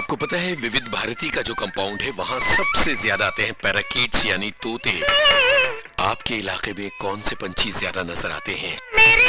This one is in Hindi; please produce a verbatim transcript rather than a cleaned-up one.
आपको पता है विविध भारती का जो कंपाउंड है वहाँ सबसे ज्यादा आते हैं पैराकीट्स यानी तोते। आपके इलाके में कौन से पंछी ज्यादा नजर आते हैं?